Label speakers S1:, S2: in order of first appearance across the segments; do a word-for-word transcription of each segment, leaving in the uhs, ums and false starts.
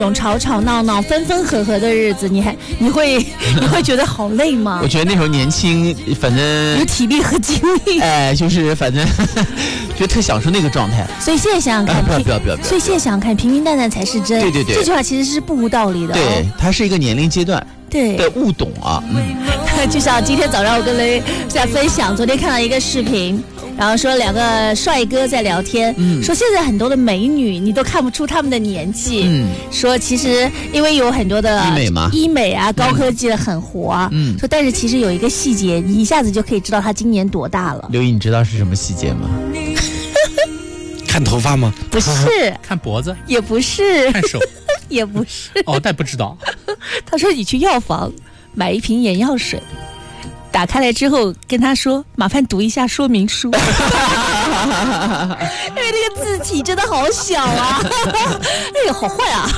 S1: 这种吵吵闹闹、分分合合的日子，你还你会你会觉得好累吗？
S2: 我觉得那时候年轻，反正
S1: 有体力和精力，
S2: 哎，就是反正觉得特享受那个状态。
S1: 所以现在想想看，
S2: 哎、不要不要不要不要！
S1: 所以现在想想看，平平淡淡才是真。
S2: 对对对，
S1: 这句话其实是不无道理的、哦。
S2: 对，它是一个年龄阶段
S1: 对
S2: 的误懂啊。嗯，
S1: 就像今天早上我跟雷在分享，昨天看到一个视频。然后说两个帅哥在聊天，嗯，说现在很多的美女你都看不出他们的年纪，嗯，说其实因为有很多的
S2: 医美嘛，
S1: 医美啊，高科技的很活啊，嗯，说但是其实有一个细节，你一下子就可以知道他今年多大了。
S2: 刘毅，你知道是什么细节吗？
S3: 看头发吗？
S1: 不是，
S4: 看脖子，
S1: 也不是，
S4: 看手，
S1: 也不是。
S4: 哦，但不知道。
S1: 他说你去药房买一瓶眼药水。打开来之后跟他说麻烦读一下说明书因为那个字体真的好小啊哎呀好坏啊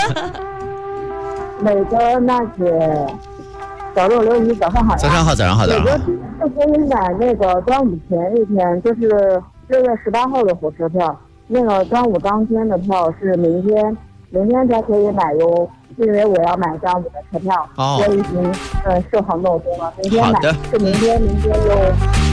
S5: 每个那些小肉刘姨早上好呀，
S2: 早上好早上好的。
S5: 每个就可以买那个端午前一天，就是六月十八号的火车票，那个端午当天的票是明天明天才可以买哟，因为我要买端午的车票，哦、我已经呃设好闹钟了，明天买是明天，明天哟。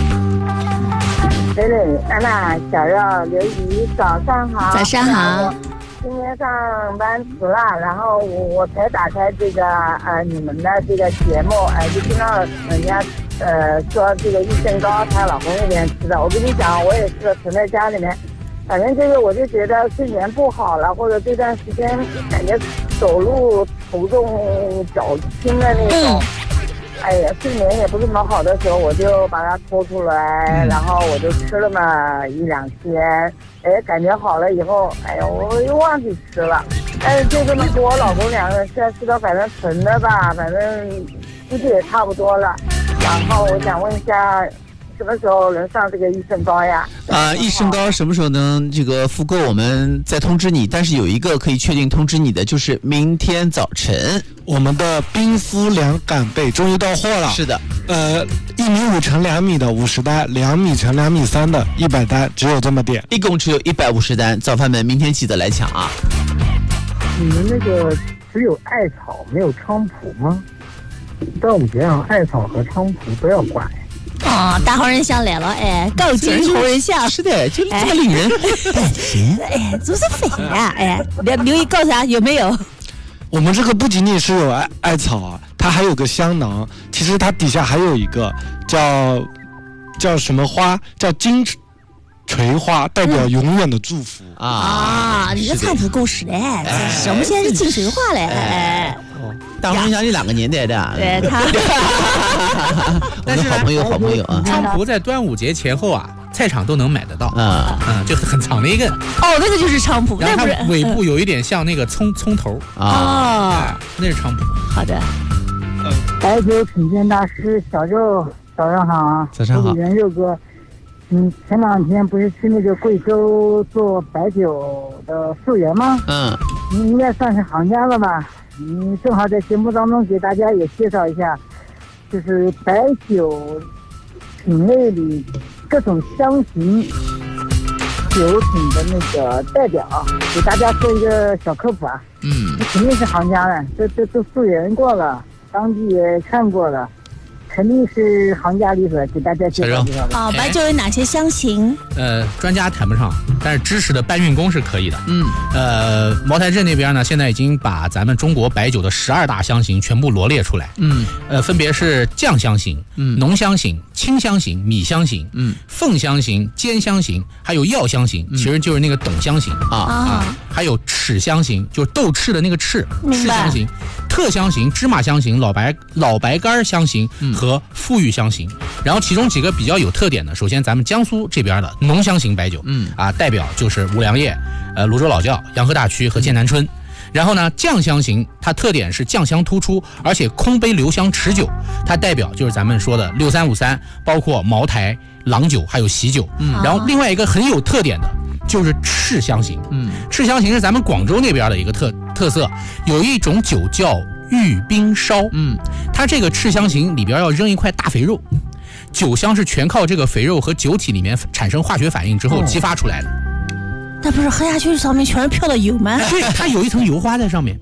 S5: 蕾蕾、安娜、小肉、刘姨，早上好。
S1: 早上好。
S5: 今天上班迟了，然后我我才打开这个呃你们的这个节目，呃就听到人家呃说这个益生膏她老公那边吃的，我跟你讲，我也是存在家里面。反正这个我就觉得睡眠不好了，或者这段时间感觉走路头重脚轻的那种，哎呀，睡眠也不是那么好的时候，我就把它抽出来，然后我就吃了嘛一两天，哎，感觉好了以后，哎呀，我又忘记吃了。但是这个呢，跟我老公两个人现在吃的反正纯的吧，反正估计也差不多了。然后我想问一下。什么时候能上这个益生膏呀？
S2: 啊、呃，益生膏什么时候能这个复购？我们再通知你。但是有一个可以确定通知你的，就是明天早晨，
S3: 我们的冰敷凉感被终于到货了。
S2: 是的，
S3: 呃，一米五乘两米的五十单，两米乘两米三的一百单，只有这么点，
S2: 一共只有一百五十单。早饭们明天记得来抢啊！
S6: 你们那个只有艾草没有菖蒲吗？端午节上艾草和菖蒲都要管。
S1: 哦，大好人相来了，哎，高级好人相，
S2: 是的，就这么令人担心。
S1: 哎，就是非呀，哎，刘刘毅告啥有没有？
S3: 我们这个不仅仅是有艾艾草啊，它还有个香囊，其实它底下还有一个叫叫什么花，叫金锤花，代表永远的祝福、
S1: 嗯、啊！你这菖蒲够使嘞，什么现在是金锤花嘞？哎。
S2: 大红祥这两个年代的，
S1: 对他，
S2: 我们好朋友好朋友啊。
S4: 菖蒲在端午节前后啊，菜场都能买得到，
S2: 嗯
S4: 嗯，就很长的一根。
S1: 哦，那个就是菖蒲，
S4: 然后它尾部有一点像那个葱葱头
S1: 啊，
S4: 那是菖蒲。
S1: 好的。
S5: 嗯，白酒品鉴大师小肉，早上好啊！
S2: 早上好，
S5: 人肉哥。嗯，前两天不是去那个贵州做白酒的溯源吗？
S2: 嗯，
S5: 你应该算是行家了吧？你正好在节目当中给大家也介绍一下，就是白酒品类里各种香型酒品的那个代表，给大家做一个小科普啊。
S2: 嗯，
S5: 这肯定是行家了，这这都溯源过了，当地也看过了。肯定是行家里边给大家介绍介绍的。
S1: 哦，白酒有哪些香型？
S4: 呃，专家谈不上，但是知识的搬运工是可以的。
S2: 嗯，
S4: 呃，茅台镇那边呢，现在已经把咱们中国白酒的十二大香型全部罗列出来。
S2: 嗯，
S4: 呃，分别是酱香型、
S2: 嗯，
S4: 浓香型、清香型、米香型、
S2: 嗯，
S4: 凤香型、尖香型，还有药香型，
S2: 嗯、
S4: 其实就是那个董香型
S2: 啊
S4: 啊，还有赤香型，就是豆豉的那个赤，赤香型，特香型、芝麻香型、老白老白干香型。嗯和馥郁香型，然后其中几个比较有特点的，首先咱们江苏这边的浓香型白酒，
S2: 嗯
S4: 啊，代表就是五粮液、呃泸州老窖、洋河大曲和剑南春。然后呢，酱香型它特点是酱香突出，而且空杯留香持久，它代表就是咱们说的六三五三，包括茅台、郎酒还有喜酒。
S2: 嗯，
S4: 然后另外一个很有特点的就是赤香型，
S2: 嗯，
S4: 赤香型是咱们广州那边的一个特特色，有一种酒叫玉冰烧，
S2: 嗯，
S4: 它这个赤香型里边要扔一块大肥肉，酒香是全靠这个肥肉和酒体里面产生化学反应之后激发出来的。
S1: 那不是喝下去上面全是飘的油吗？
S4: 对，它有一层油花在上面。